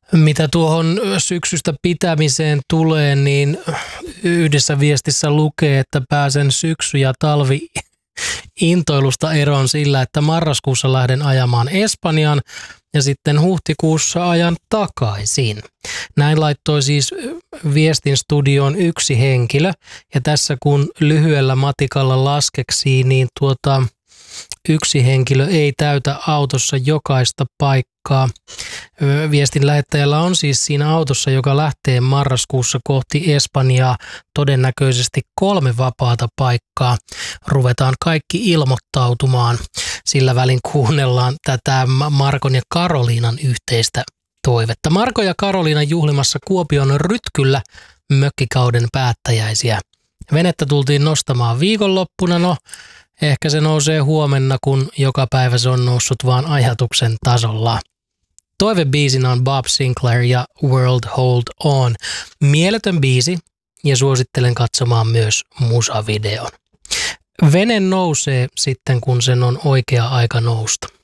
Mitä tuohon syksystä pitämiseen tulee, niin yhdessä viestissä lukee, että pääsen syksy- ja talvi-intoilusta eroon sillä, että marraskuussa lähden ajamaan Espanjaan ja sitten huhtikuussa ajan takaisin. Näin laittoi siis viestin studioon yksi henkilö ja tässä kun lyhyellä matikalla laskeksii, niin yksi henkilö ei täytä autossa jokaista paikkaa. Viestin lähettäjällä on siis siinä autossa, joka lähtee marraskuussa kohti Espanjaa, todennäköisesti 3 vapaata paikkaa. Ruvetaan kaikki ilmoittautumaan. Sillä välin kuunnellaan tätä Markon ja Karoliinan yhteistä toivetta. Marko ja Karoliina juhlimassa Kuopion Rytkyllä mökkikauden päättäjäisiä. Venettä tultiin nostamaan viikonloppuna, ehkä se nousee huomenna, kun joka päivä se on noussut vaan ajatuksen tasolla. Toivebiisinä on Bob Sinclair ja World Hold On. Mieletön biisi ja suosittelen katsomaan myös musavideon. Vene nousee sitten, kun sen on oikea aika nousta.